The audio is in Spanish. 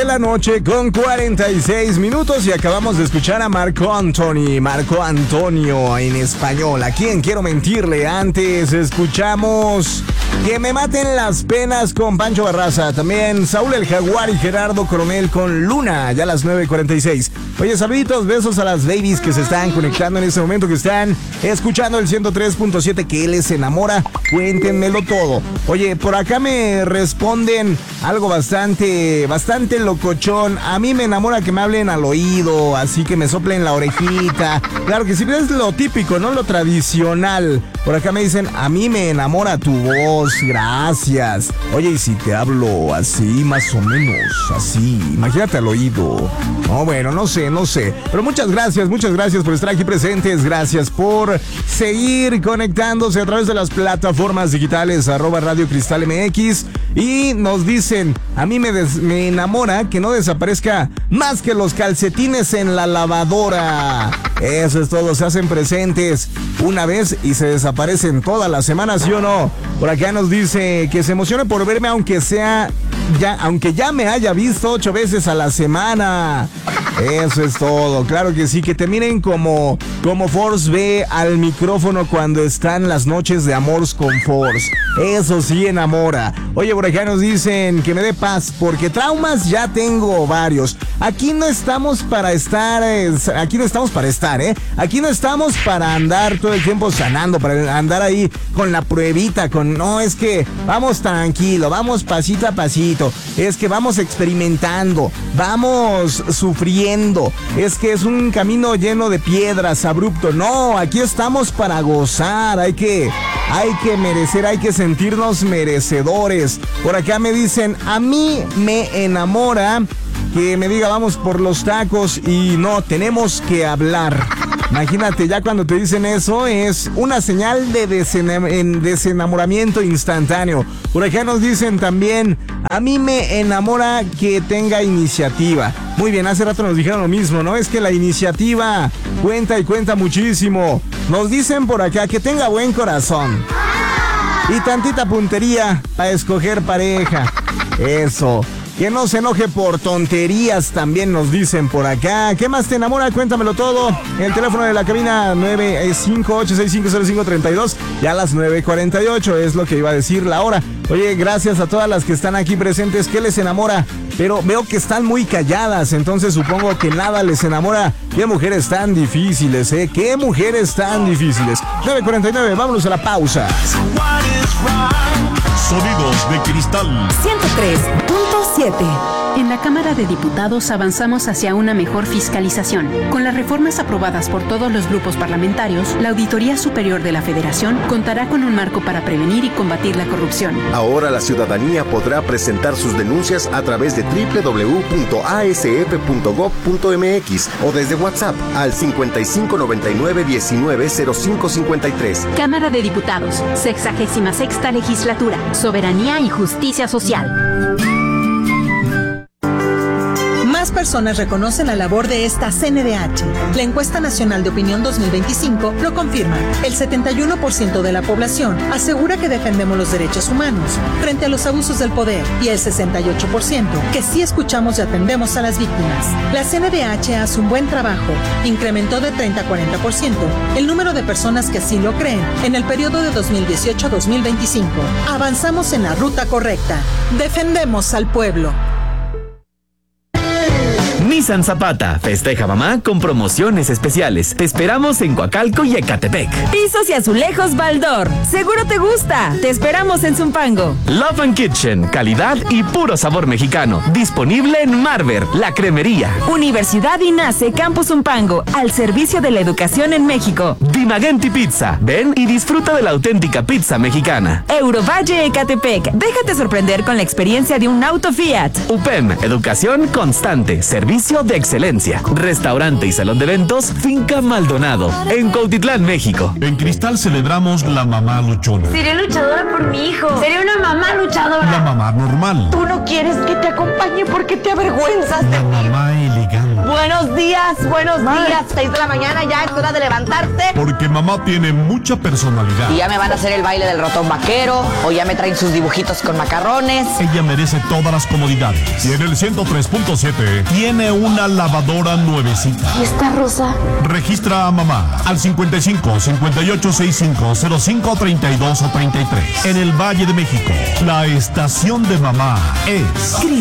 de la noche con 46 minutos y acabamos de escuchar a Marco Antonio en español. ¿A quién quiero mentirle? Antes escuchamos Que me maten las penas con Pancho Barraza. También Saúl el Jaguar y Gerardo Coronel con Luna, ya a las 9:46. Oye, saluditos, besos a las babies que se están conectando en este momento, que están escuchando el 103.7, que les enamora. Cuéntenmelo todo. Oye, por acá me responden algo bastante locochón. A mí me enamora que me hablen al oído, así que me soplen la orejita. Claro que sí, es lo típico, ¿no? Lo tradicional. Por acá me dicen, a mí me enamora tu voz, gracias. Oye, y si te hablo así, más o menos, así, imagínate al oído. No, bueno, no sé. Pero muchas gracias por estar aquí presentes. Gracias por seguir conectándose a través de las plataformas digitales, @Radio Cristal MX. Y nos dicen, a mí me enamora que no desaparezca más que los calcetines en la lavadora. Eso es todo, se hacen presentes una vez y se desaparecen todas las semanas, ¿sí o no? Por acá nos dice que se emocione por verme aunque ya me haya visto 8 veces a la semana. Eso es todo, claro que sí, que te miren como Force ve al micrófono cuando están las noches de Amors con Force. Eso sí enamora. Oye, por acá nos dicen que me dé paz, porque traumas ya tengo varios. Aquí no estamos para estar, ¿eh? Aquí no estamos para andar todo el tiempo sanando, para andar ahí con la pruebita, no, es que vamos tranquilo, vamos pasito a pasito, es que vamos experimentando, vamos sufriendo, es que es un camino lleno de piedras, abrupto. No, aquí estamos para gozar, hay que merecer, hay que sentirnos merecedores. Por acá me dicen, a mí me enamora que me diga vamos por los tacos y no, tenemos que hablar. Imagínate, ya cuando te dicen eso es una señal de desenamoramiento instantáneo. Por acá nos dicen también, a mí me enamora que tenga iniciativa. Muy bien, hace rato nos dijeron lo mismo, ¿no? Es que la iniciativa cuenta y cuenta muchísimo. Nos dicen por acá que tenga buen corazón y tantita puntería para escoger pareja. Eso. Que no se enoje por tonterías, también nos dicen por acá. ¿Qué más te enamora? Cuéntamelo todo. El teléfono de la cabina 958650532. Ya a las 9:48 es lo que iba a decir la hora. Oye, gracias a todas las que están aquí presentes. ¿Qué les enamora? Pero veo que están muy calladas, entonces supongo que nada les enamora. Qué mujeres tan difíciles, ¿eh? Qué mujeres tan difíciles. 9:49, vámonos a la pausa. Sonidos de Cristal 103.7. En la Cámara de Diputados avanzamos hacia una mejor fiscalización. Con las reformas aprobadas por todos los grupos parlamentarios, la Auditoría Superior de la Federación contará con un marco para prevenir y combatir la corrupción. Ahora la ciudadanía podrá presentar sus denuncias a través de www.asf.gov.mx o desde WhatsApp al 5599190553. Cámara de Diputados, 66ª Legislatura, Soberanía y Justicia Social. Más personas reconocen la labor de esta CNDH. La encuesta nacional de opinión 2025 lo confirma. El 71% de la población asegura que defendemos los derechos humanos frente a los abusos del poder y el 68% que sí escuchamos y atendemos a las víctimas. La CNDH hace un buen trabajo. Incrementó de 30 a 40% el número de personas que así lo creen en el periodo de 2018 a 2025. Avanzamos en la ruta correcta. Defendemos al pueblo. Nissan Zapata festeja mamá con promociones especiales. Te esperamos en Coacalco y Ecatepec. Pisos y azulejos Baldor. Seguro te gusta. Te esperamos en Zumpango. Love and Kitchen, calidad y puro sabor mexicano. Disponible en Marver, la cremería. Universidad INACE Campus Zumpango, al servicio de la educación en México. Dimagenti Pizza. Ven y disfruta de la auténtica pizza mexicana. Eurovalle Ecatepec. Déjate sorprender con la experiencia de un auto Fiat. UPEM, educación constante, servicio de excelencia. Restaurante y salón de eventos Finca Maldonado, en Cuautitlán, México. En Cristal celebramos la mamá luchona. Seré luchadora por mi hijo. Seré una mamá luchadora. La mamá normal. Tú no quieres que te acompañe porque te avergüenzas de la mí. Mamá elegante. Buenos días, 6 de la mañana, ya es hora de levantarte. Porque mamá tiene mucha personalidad. Y ya me van a hacer el baile del ratón vaquero, o ya me traen sus dibujitos con macarrones. Ella merece todas las comodidades. Y en el 103.7 tiene una lavadora nuevecita. ¿Y esta rosa? Registra a mamá al 55 58 65 05 32 o 33. En el Valle de México, la estación de mamá es